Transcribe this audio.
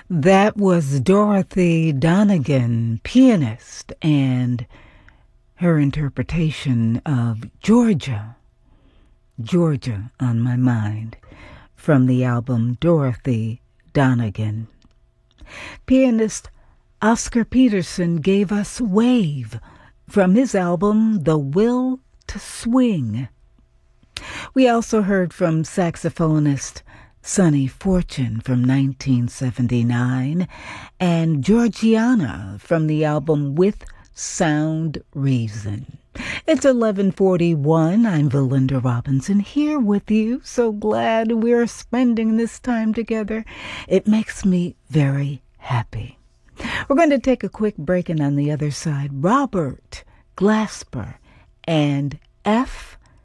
That was Dorothy Donegan, pianist, and her interpretation of Georgia, Georgia on My Mind, from the album Dorothy Donegan. Pianist Oscar Peterson gave us Wave from his album The Will to Swing. We also heard from saxophonist Sonny Fortune from 1979 and Georgiana from the album With Sound Reason. It's 11:41. I'm Valinda Robinson here with you. So glad we're spending this time together. It makes me very happy. We're going to take a quick break, and on the other side, Robert Glasper and F.